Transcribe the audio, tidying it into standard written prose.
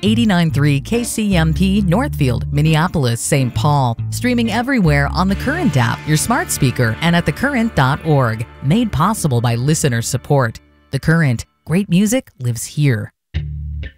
89.3 KCMP Northfield, Minneapolis, St. Paul. Streaming everywhere on the Current app, your smart speaker, and at thecurrent.org. Made possible by listener support. The Current. Great music lives here.